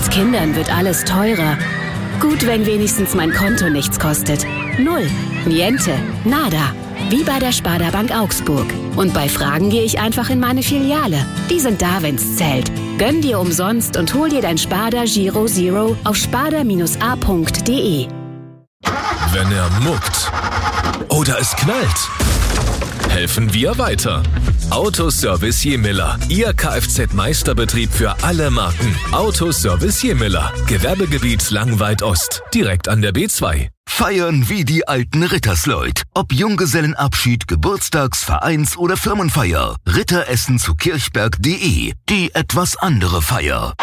Mit Kindern wird alles teurer. Gut, wenn wenigstens mein Konto nichts kostet. Null, niente, nada. Wie bei der Sparda Bank Augsburg. Und bei Fragen gehe ich einfach in meine Filiale. Die sind da, wenn's zählt. Gönn dir umsonst und hol dir dein Sparda Giro Zero auf sparda-a.de. Wenn er muckt oder es knallt, helfen wir weiter. Autoservice Jemiller, Ihr Kfz-Meisterbetrieb für alle Marken. Autoservice Jemiller, Gewerbegebiet Langweid Ost, direkt an der B2. Feiern wie die alten Rittersleut. Ob Junggesellenabschied, Geburtstags-, Vereins- oder Firmenfeier. Ritteressen zu kirchberg.de. Die etwas andere Feier.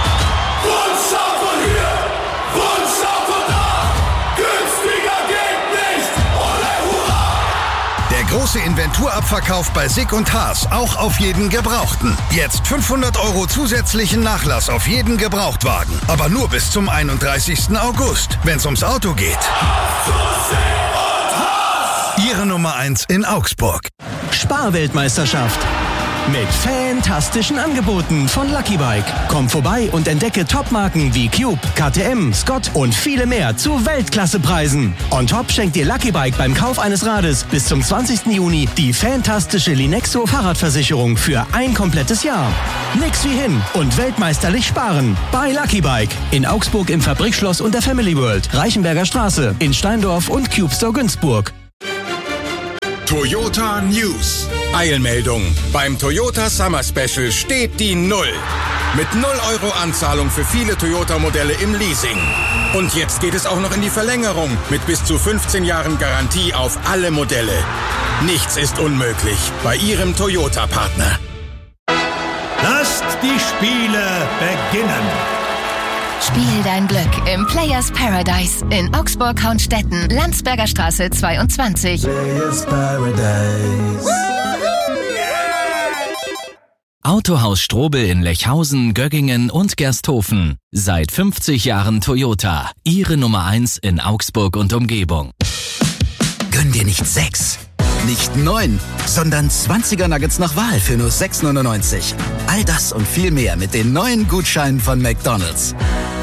Der große Inventurabverkauf bei Sick & Haas, auch auf jeden Gebrauchten. Jetzt 500 € zusätzlichen Nachlass auf jeden Gebrauchtwagen. Aber nur bis zum 31. August, wenn es ums Auto geht. Ihre Nummer 1 in Augsburg. Sparweltmeisterschaft. Mit fantastischen Angeboten von Lucky Bike. Komm vorbei und entdecke Topmarken wie Cube, KTM, Scott und viele mehr zu Weltklassepreisen. On top schenkt dir Lucky Bike beim Kauf eines Rades bis zum 20. Juni die fantastische Linexo Fahrradversicherung für ein komplettes Jahr. Nix wie hin und weltmeisterlich sparen. Bei Lucky Bike. In Augsburg im Fabrikschloss und der Family World. Reichenberger Straße. In Steindorf und Cube Store Günzburg. Toyota News. Eilmeldung. Beim Toyota Summer Special steht die 0. Mit 0 € Anzahlung für viele Toyota-Modelle im Leasing. Und jetzt geht es auch noch in die Verlängerung mit bis zu 15 Jahren Garantie auf alle Modelle. Nichts ist unmöglich bei Ihrem Toyota-Partner. Lasst die Spiele beginnen. Spiel dein Glück im Players Paradise in Augsburg-Haunstetten, Landsberger Straße 22. Players Paradise. Autohaus Strobel in Lechhausen, Göggingen und Gersthofen. Seit 50 Jahren Toyota. Ihre Nummer 1 in Augsburg und Umgebung. Gönn dir nicht 6, nicht 9, sondern 20er Nuggets nach Wahl für nur 6,99. All das und viel mehr mit den neuen Gutscheinen von McDonald's.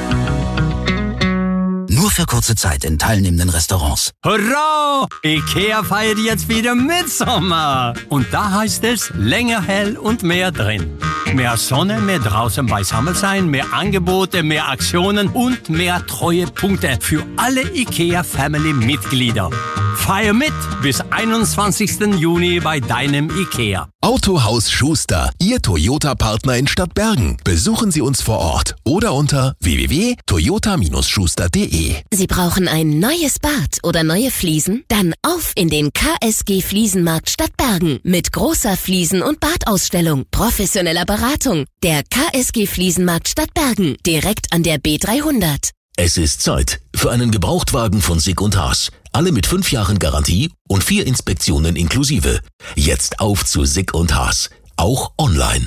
Nur für kurze Zeit in teilnehmenden Restaurants. Hurra! Ikea feiert jetzt wieder Mitsommer. Und da heißt es, länger hell und mehr drin. Mehr Sonne, mehr draußen beisammen sein, mehr Angebote, mehr Aktionen und mehr Treuepunkte für alle Ikea-Family-Mitglieder. Feier mit bis 21. Juni bei deinem Ikea. Autohaus Schuster, Ihr Toyota-Partner in Stadtbergen. Besuchen Sie uns vor Ort oder unter www.toyota-schuster.de. Sie brauchen ein neues Bad oder neue Fliesen? Dann auf in den KSG Fliesenmarkt Stadtbergen mit großer Fliesen- und Badausstellung, professioneller Beratung. Der KSG Fliesenmarkt Stadtbergen, direkt an der B300. Es ist Zeit für einen Gebrauchtwagen von Sick & Haas. Alle mit 5 Jahren Garantie und 4 Inspektionen inklusive. Jetzt auf zu Sick & Haas. Auch online.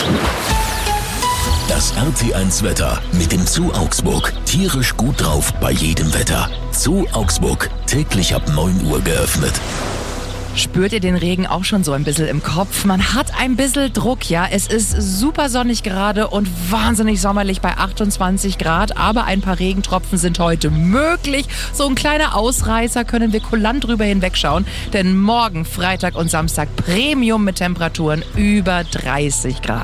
Das RT1 Wetter mit dem Zoo Augsburg. Tierisch gut drauf bei jedem Wetter. Zoo Augsburg. Täglich ab 9 Uhr geöffnet. Spürt ihr den Regen auch schon so ein bisschen im Kopf? Man hat ein bisschen Druck, ja. Es ist super sonnig gerade und wahnsinnig sommerlich bei 28 Grad. Aber ein paar Regentropfen sind heute möglich. So ein kleiner Ausreißer können wir kulant drüber hinwegschauen. Denn morgen, Freitag und Samstag Premium mit Temperaturen über 30 Grad.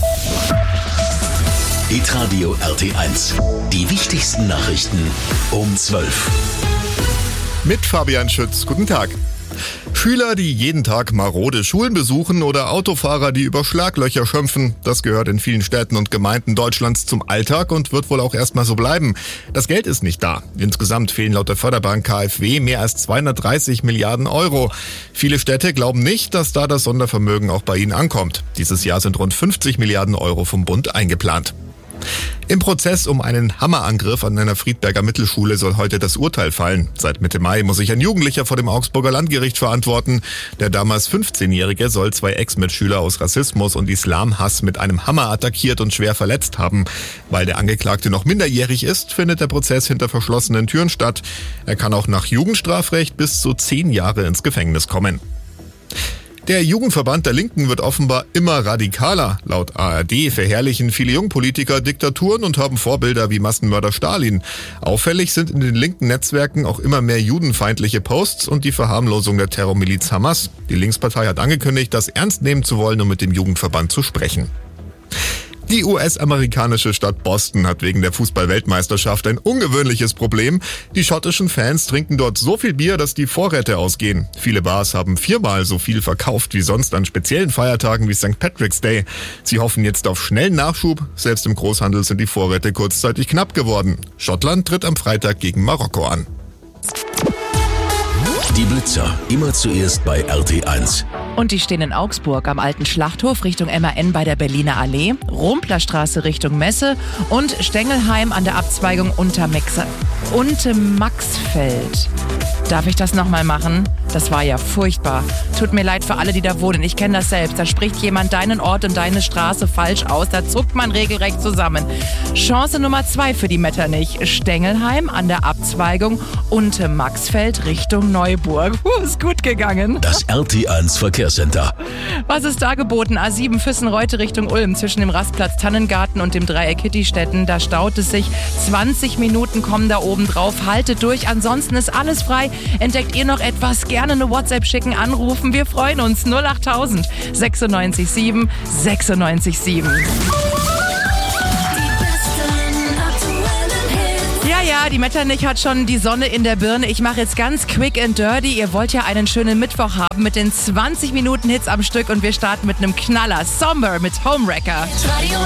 Hitradio RT1. Die wichtigsten Nachrichten um 12. Mit Fabian Schütz. Guten Tag. Schüler, die jeden Tag marode Schulen besuchen oder Autofahrer, die über Schlaglöcher schimpfen, das gehört in vielen Städten und Gemeinden Deutschlands zum Alltag und wird wohl auch erstmal so bleiben. Das Geld ist nicht da. Insgesamt fehlen laut der Förderbank KfW mehr als 230 Milliarden Euro. Viele Städte glauben nicht, dass da das Sondervermögen auch bei ihnen ankommt. Dieses Jahr sind rund 50 Milliarden Euro vom Bund eingeplant. Im Prozess um einen Hammerangriff an einer Friedberger Mittelschule soll heute das Urteil fallen. Seit Mitte Mai muss sich ein Jugendlicher vor dem Augsburger Landgericht verantworten. Der damals 15-Jährige soll 2 Ex-Mitschüler aus Rassismus und Islamhass mit einem Hammer attackiert und schwer verletzt haben. Weil der Angeklagte noch minderjährig ist, findet der Prozess hinter verschlossenen Türen statt. Er kann auch nach Jugendstrafrecht bis zu 10 Jahre ins Gefängnis kommen. Der Jugendverband der Linken wird offenbar immer radikaler. Laut ARD verherrlichen viele Jungpolitiker Diktaturen und haben Vorbilder wie Massenmörder Stalin. Auffällig sind in den linken Netzwerken auch immer mehr judenfeindliche Posts und die Verharmlosung der Terrormiliz Hamas. Die Linkspartei hat angekündigt, das ernst nehmen zu wollen, um mit dem Jugendverband zu sprechen. Die US-amerikanische Stadt Boston hat wegen der Fußball-Weltmeisterschaft ein ungewöhnliches Problem. Die schottischen Fans trinken dort so viel Bier, dass die Vorräte ausgehen. Viele Bars haben 4-mal so viel verkauft wie sonst an speziellen Feiertagen wie St. Patrick's Day. Sie hoffen jetzt auf schnellen Nachschub. Selbst im Großhandel sind die Vorräte kurzzeitig knapp geworden. Schottland tritt am Freitag gegen Marokko an. Die Blitzer, immer zuerst bei RT1. Und die stehen in Augsburg am alten Schlachthof Richtung MAN bei der Berliner Allee, Rumplerstraße Richtung Messe und Stengelheim an der Abzweigung unter Maxfeld. Darf ich das nochmal machen? Das war ja furchtbar. Tut mir leid für alle, die da wohnen. Ich kenne das selbst. Da spricht jemand deinen Ort und deine Straße falsch aus. Da zuckt man regelrecht zusammen. Chance Nummer 2 für die Metternich. Stengelheim an der Abzweigung unter Maxfeld Richtung Neuburg. Ist gut gegangen. Das RT1 Verkehrscenter. Was ist da geboten? A7 Füssen-Reute Richtung Ulm zwischen dem Rastplatz Tannengarten und dem Dreieck Hittistetten. Da staut es sich. 20 Minuten kommen da oben drauf. Haltet durch. Ansonsten ist alles frei. Entdeckt ihr noch etwas? Gerne eine WhatsApp schicken, anrufen. Wir freuen uns. 08000 96 7 96 7. Ja, die Metternich hat schon die Sonne in der Birne. Ich mache jetzt ganz quick and dirty. Ihr wollt ja einen schönen Mittwoch haben mit den 20 Minuten Hits am Stück und wir starten mit einem Knaller. Somber mit Homewrecker. Radio